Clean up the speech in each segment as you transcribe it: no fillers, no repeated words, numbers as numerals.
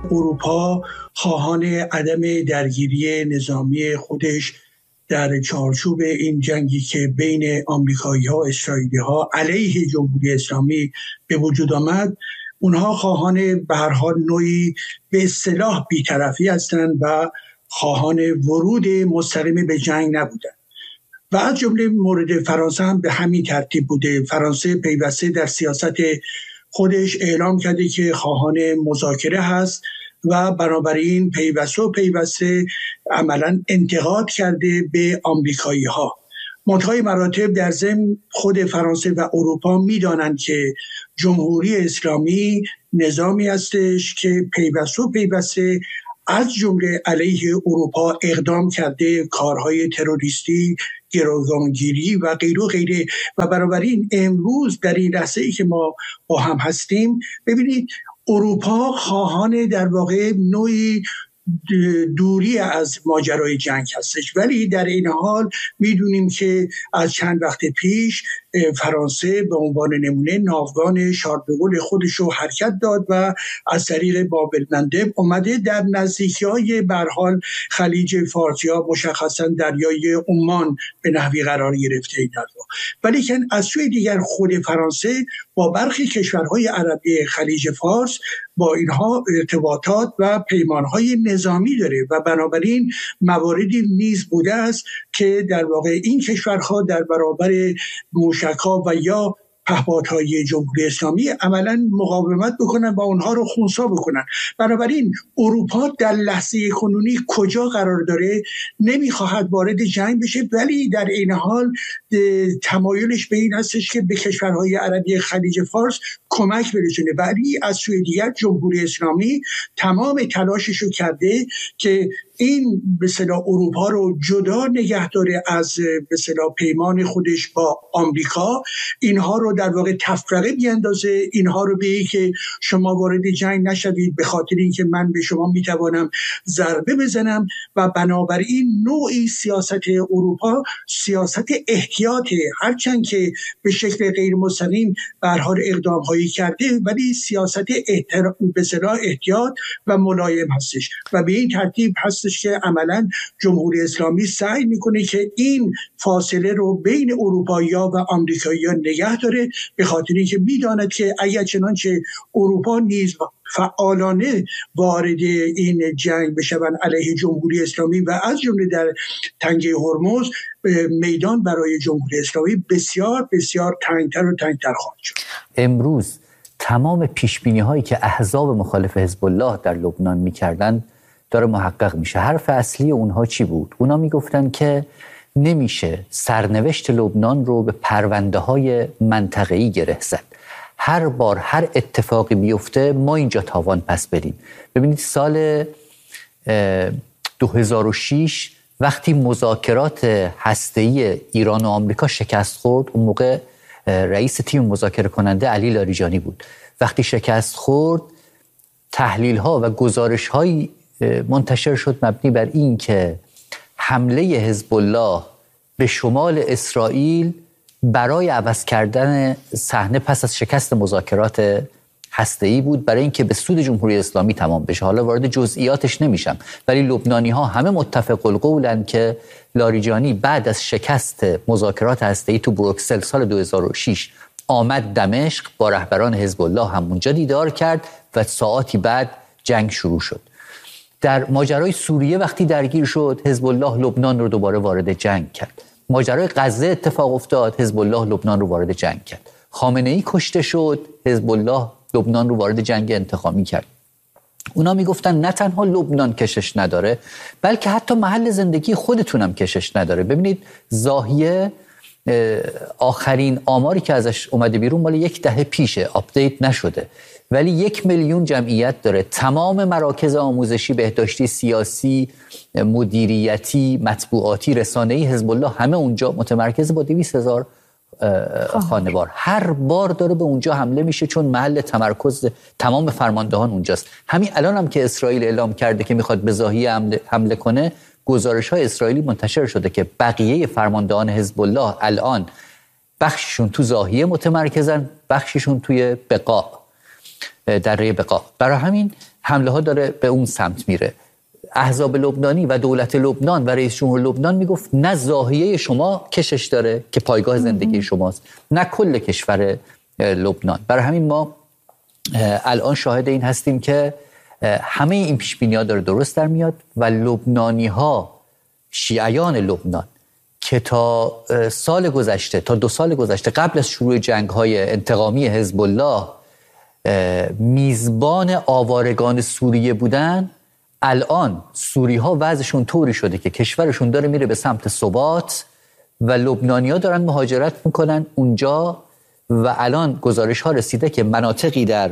اروپا خواهان عدم درگیری نظامی خودش در چارچوب این جنگی که بین آمریکایی‌ها و اسرائیلی‌ها علیه جمهوری اسلامی به وجود آمد، اونها خواهان به هر حال نوعی به اصطلاح بی‌طرفی هستند و خواهان ورود مستقیم به جنگ نبودند. و از جمله مورد فرانسه هم به همین ترتیب بوده. فرانسه پیوسته در سیاست خودش اعلام کرده که خواهان مذاکره هست و بنابراین پیوسته عملاً انتقاد کرده به آمریکایی‌ها. منتهای مراتب در ضمن خود فرانسه و اروپا می‌دانند که جمهوری اسلامی نظامی هستش که پیوسته از جمله علیه اروپا اقدام کرده، کارهای تروریستی، گروگانگیری و غیره و بنابراین امروز در این لحظه‌ای که ما با هم هستیم، ببینید اروپا خواهان در واقع نوعی دوری از ماجرای جنگ هستش، ولی در این حال میدونیم که از چند وقت پیش فرانسه به عنوان نمونه ناوگان شارل د گل خودش رو حرکت داد و از طریق باب المندب اومده در نزدیکی‌های به هر حال خلیج فارس یا مشخصا دریای عمان به نحوی قرار گرفته این دریا. ولی که از سوی دیگر خود فرانسه با برخی کشورهای عربی خلیج فارس با اینها ارتباطات و پیمانهای نظامی داره و بنابراین مواردی نیز بوده است که در واقع این کشورها در برابر موشک‌ها و یا پهپادهای جمهوری اسلامی عملاً مقاومت بکنن و اونها رو خنثی بکنن. بنابراین اروپا در لحظه کنونی کجا قرار داره؟ نمیخواهد وارد جنگ بشه، ولی در این حال تمایلش به این هستش که به کشورهای عربی خلیج فارس کمک برسونه. ولی از سوی دیگر جمهوری اسلامی تمام تلاشش رو کرده که این به اصطلاح اروپا رو جدا نگه داره از به اصطلاح پیمان خودش با آمریکا، اینها رو در واقع تفرقه بیندازه، اینها رو بگه که شما وارد جنگ نشوید به خاطر اینکه من به شما میتوانم ضربه بزنم و بنابراین نوعی سیاست اروپا سیاست احتیاطه، هرچند که به شکل غیر مستقیم به هر حال اقدام هایی کرده، ولی سیاست به اصطلاح احتیاط و ملایم هستش و به این ترتیب هستش که عملاً جمهوری اسلامی سعی میکنه که این فاصله رو بین اروپایی‌ها و آمریکایی‌ها نگه داره، به خاطر اینکه میداند که اگر چنانچه اروپا نیز فعالانه وارد این جنگ بشوند علیه جمهوری اسلامی و از جمله در تنگه هرمز، میدان برای جمهوری اسلامی بسیار بسیار تنگتر و تنگتر خواهد شد. امروز تمام پیشبینی هایی که احزاب مخالف حزب الله در لبنان میکردند داره محقق میشه. حرف اصلی اونها چی بود؟ اونا میگفتن که نمیشه سرنوشت لبنان رو به پرونده های منطقه‌ای گره زد. هر بار هر اتفاقی بیفته ما اینجا تاوان پس بدیم. ببینید سال 2006 وقتی مذاکرات هسته‌ای ایران و آمریکا شکست خورد، اون موقع رئیس تیم مذاکره کننده علی لاریجانی بود. وقتی شکست خورد تحلیل‌ها و گزارش‌هایی منتشر شد مبنی بر این که حمله حزب الله به شمال اسرائیل برای عوض کردن صحنه پس از شکست مذاکرات هسته‌ای بود، برای اینکه به سود جمهوری اسلامی تمام بشه. حالا وارد جزئیاتش نمیشم، ولی لبنانی‌ها همه متفق القولن که لاریجانی بعد از شکست مذاکرات هسته‌ای تو بروکسل سال 2006 آمد دمشق، با رهبران حزب الله هم اونجا دیدار کرد و ساعاتی بعد جنگ شروع شد. در ماجرای سوریه وقتی درگیر شد، حزب الله لبنان رو دوباره وارد جنگ کرد. ماجرای غزه اتفاق افتاد، حزب الله لبنان رو وارد جنگ کرد. خامنه‌ای کشته شد، حزب الله لبنان رو وارد جنگ انتقامی کرد. اونا میگفتن نه تنها لبنان کشش نداره، بلکه حتی محل زندگی خودتونم کشش نداره. ببینید زاهیه آخرین آماری که ازش اومده بیرون مال 1 دهه پیشه، آپدیت نشده، ولی 1 میلیون جمعیت داره. تمام مراکز آموزشی، بهداشتی، سیاسی، مدیریتی، مطبوعاتی، رسانه‌ای حزب الله همه اونجا متمرکز با 200,000 خانوار. هر بار داره به اونجا حمله میشه چون محل تمرکز تمام فرماندهان اونجاست. همین الان هم که اسرائیل اعلام کرده که میخواد به زاهیه حمله کنه، گزارش‌های اسرائیلی منتشر شده که بقیه فرماندهان حزب الله الان بخششون تو زاهیه متمرکزن، بخششون توی بقاع، دره بقاع. برای همین حمله ها داره به اون سمت میره. احزاب لبنانی و دولت لبنان و رئیس جمهور لبنان میگفت نه زاهیه شما کشش داره که پایگاه زندگی شماست، نه کل کشور لبنان. برای همین ما الان شاهد این هستیم که همه این پیش‌بینی‌ها داره درست در میاد و لبنانی‌ها، شیعیان لبنان که تا سال گذشته، تا 2 سال گذشته قبل از شروع جنگ‌های انتقامی حزب الله میزبان آوارگان سوریه بودن، الان سوری‌ها وضعشون طوری شده که کشورشون داره میره به سمت ثبات و لبنانی‌ها دارن مهاجرت میکنن اونجا و الان گزارش‌ها رسیده که مناطقی در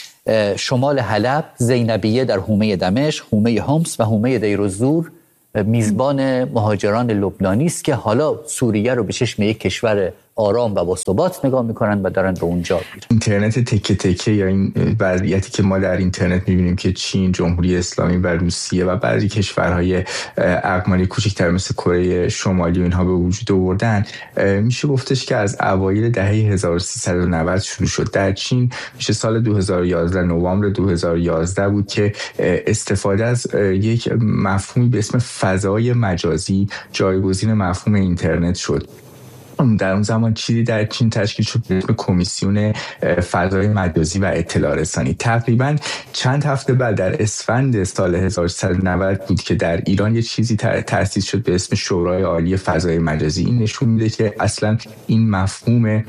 شمال حلب، زینبیه در حومه دمشق، حومه حمص و حومه دیرالزور میزبان مهاجران لبنانی است که حالا سوریه رو به چشم یک کشور آرام و با ثبات نگاه میکنن و دارن به اونجا میرن. اینترنت تکه تکه یا این وضعیتی که ما در اینترنت میبینیم که چین، جمهوری اسلامی و روسیه و بعضی کشورهای اقماری کوچکتر مثل کره شمالی و اینها به وجود آوردن، میشه گفتش که از اوایل دهه 1390 شروع شد. در چین میشه سال 2011 نوامبر 2011 بود که استفاده از یک مفهومی به اسم فضای مجازی جایگزین مفهوم اینترنت شد. در اون زمان چیزی در چین تشکیل شد به اسم کمیسیون فضای مجازی و اطلاع رسانی. تقریبا چند هفته بعد در اسفند سال 1390 بود که در ایران یه چیزی تأسیس شد به اسم شورای عالی فضای مجازی. این نشون میده که اصلا این مفهوم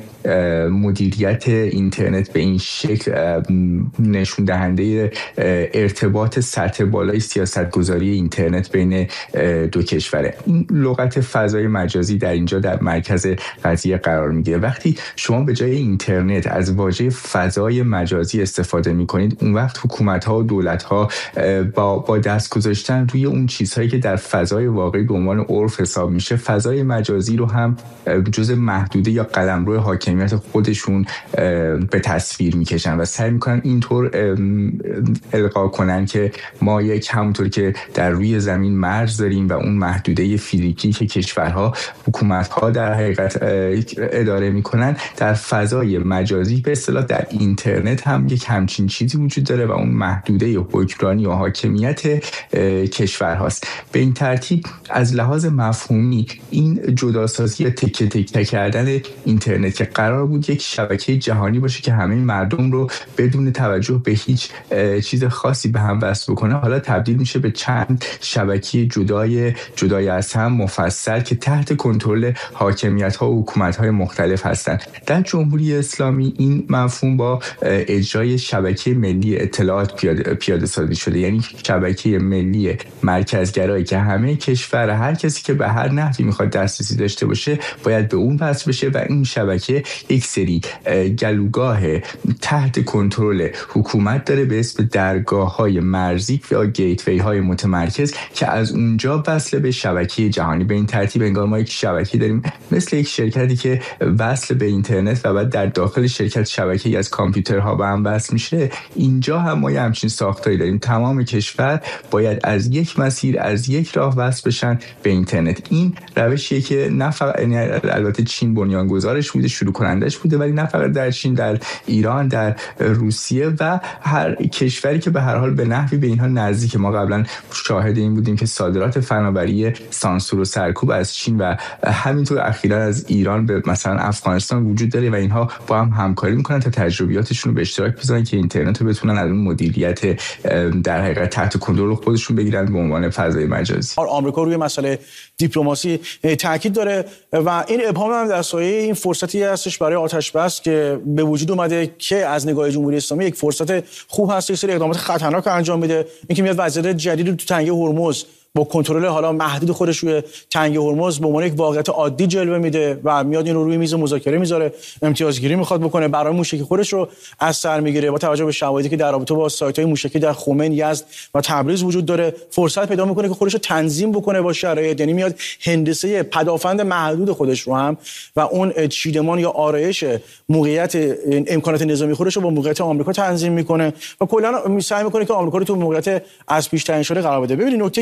مدیریت اینترنت به این شکل نشون دهنده ارتباط سطح بالای سیاستگذاری اینترنت بین دو کشوره. این لغت فضای مجازی در اینجا در مرکز قضیه قرار میگیره. وقتی شما به جای اینترنت از واژه فضای مجازی استفاده میکنید، اون وقت حکومت‌ها و دولت‌ها با دست گذاشتن روی اون چیزهایی که در فضای واقعی به عنوان عرف حساب میشه، فضای مجازی رو هم جزء محدوده یا قلمرو حاکمیت خودشون به تصویر میکشن و سعی میکنن اینطور القا کنن که ما یک همونطور که در روی زمین مرز داریم و اون محدوده فیزیکی که کشورها، حکومت‌ها در حقیقت اداره میکنن، در فضای مجازی به اصطلاح در اینترنت هم یک همچین چیزی وجود داره و اون محدوده حکمرانی و حاکمیت کشورهاست. به این ترتیب از لحاظ مفهومی این جداسازی تکه تکه کردن اینترنت که قرار بود یک شبکه جهانی باشه که همه مردم رو بدون توجه به هیچ چیز خاصی به هم وصل بکنه، حالا تبدیل میشه به چند شبکه جدای از هم مفصل که تحت کنترل حاکمیت‌ها و حکومت‌های مختلف هستند. در جمهوری اسلامی این مفهوم با اجرای شبکه ملی اطلاعات پیاده سازی شده، یعنی شبکه ملی مرکزگرایی که همه کشور، هر کسی که به هر نحوی میخواد دسترسی داشته باشه باید به اون وصل بشه و این شبکه یک سری گلوگاه تحت کنترل حکومت داره به اسم درگاه‌های مرزی یا گیتوی‌های متمرکز که از اونجا وصل به شبکه جهانی. به این ترتیب انگار ما یک شبکه داریم مثل یک شرکتی که وصل به اینترنت و بعد در داخل شرکت شبکه‌ای از کامپیوترها به هم وصل میشه. اینجا هم ما همچین ساختاری داریم. تمام کشور باید از یک مسیر، از یک راه وصل بشن به اینترنت. این روشیه که نه فقط البته چین بنیانگذارش بوده، شروع کنندش بوده، ولی نه فقط در چین، در ایران، در روسیه و هر کشوری که به هر حال به نحوی به اینها نزدیک. ما قبلا شاهد این بودیم که صادرات فناوری سانسور و سرکوب از چین و همینطور اخیراً از ایران به مثلا افغانستان وجود داره و اینها با هم همکاری میکنن تا تجربیاتشون رو به اشتراک بذارن که اینترنت رو بتونن از اون مدیریت در حقیقت تحت کنترل خودشون بگیرن به عنوان فضای مجازی. آمریکا روی مسئله دیپلماسی تاکید داره و این ابهام هم در سایه این فرصتی هستش برای آتش بس که به وجود اومده که از نگاه جمهوری اسلامی یک فرصت خوب هست، یک سری اقدامات خطرناک انجام میده. اینکه میاد وضعیت جدید تو تنگه هرمز با کنترل حالا محدود خودش روی تنگه هرمز به عنوان یک واقعیت عادی جلوه میده و میاد این رو روی میز مذاکره میذاره، امتیازگیری میخواد بکنه، برای موشکی خودش رو از سر میگیره. با توجه به شواهدی که در رابطه با سایت‌های موشکی در خمین، یزد و تبریز وجود داره، فرصت پیدا میکنه که خودش رو تنظیم بکنه با شرایط، یعنی میاد هندسه پدافند محدود خودش رو هم و اون چیدمان یا آرایش موقعیت امکانات نظامی خودش رو با موقعیت آمریکا تنظیم میکنه و کلا سعی میکنه که آمریکا رو تو موقعیت از پیش تعیین شده قرار بده. ببینید نکته که من اینجا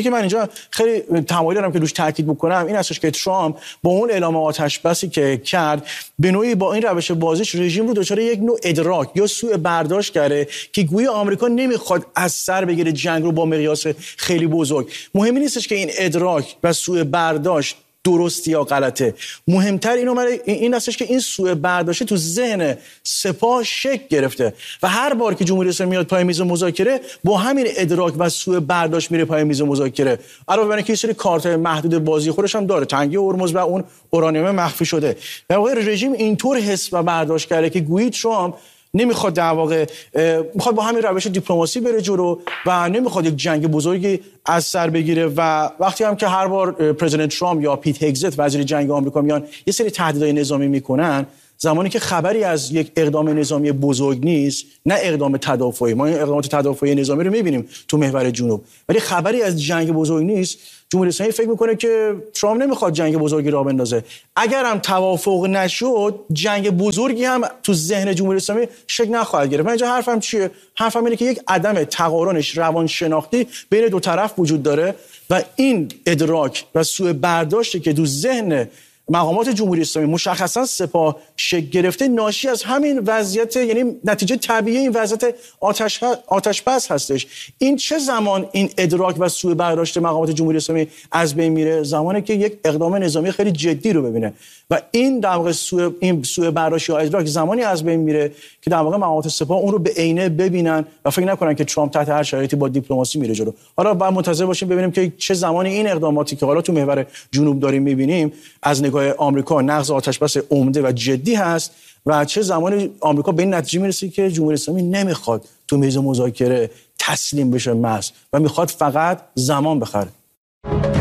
که خیلی تمایل دارم که روش تاکید بکنم این هستش که ترامپ با اون اعلام آتش بسی که کرد به نوعی با این روش بازیش رژیم رو دچار یک نوع ادراک یا سوء برداشت کرده که گویا آمریکا نمیخواد از سر بگیره جنگ رو با مقیاس خیلی بزرگ. مهمی نیستش که این ادراک و سوء برداشت درستی یا غلطه، مهمتر این هستش که این سوء برداشت تو ذهن سپاه شکل گرفته و هر بار که جمهوری اسلامی میاد پای میز مذاکره با همین ادراک و سوء برداشت میره پای میز مذاکره. علاوه بر اینکه یه سری کارت‌های محدود بازی خودش هم داره، تنگی هرمز و اون اورانیوم مخفی شده. در واقع رژیم اینطور حس و برداشت کرده که گویی ترامپ نمیخواد در واقع میخواد با همین روش دیپلماسی بره جلو و نمیخواد یک جنگ بزرگی از سر بگیره و وقتی هم که هر بار پرزیدنت ترامپ یا پیت هگزت وزیر جنگ آمریکا میان یه سری تهدیدهای نظامی میکنن، زمانی که خبری از یک اقدام نظامی بزرگ نیست، نه اقدام تدافعی، ما این اقدامات تدافعی نظامی رو میبینیم تو محور جنوب، ولی خبری از جنگ بزرگ نیست، جمهوری اسلامی فکر میکنه که ترامپ نمیخواد جنگ بزرگی راه بندازه. اگر هم توافق نشد جنگ بزرگی هم تو ذهن جمهوری اسلامی شکل نخواهد گرفت. من اینجا حرفم چیه؟ حرفم اینه که یک عدم تقارنش روانشناختی بین دو طرف وجود داره و این ادراک و سوء برداشتی که تو ذهن مقامات جمهوری اسلامی مشخصا سپاه شکل گرفته ناشی از همین وضعیت، یعنی نتیجه طبیعی این وضعیت آتش بس هستش. این چه زمان این ادراک و سوء برداشت مقامات جمهوری اسلامی از بین میره؟ زمانی که یک اقدام نظامی خیلی جدی رو ببینه و این در واقع سوء برداشت یا ادراک زمانی از بین میره که در واقع مقامات سپاه اون رو به عینه ببینن و فکر نکنن که ترامپ تحت هر شرایطی با دیپلماسی میره جلو. حالا باید منتظر باشیم ببینیم که چه زمانی این اقداماتی که حالا تو محور جنوب داریم میبینیم از نگاه آمریکا نقض آتشبس عمده و جدی هست و چه زمانی آمریکا به این نتیجه میرسه که جمهوری اسلامی نمیخواد تو میز مذاکره تسلیم بشه و میخواد فقط زمان بخره.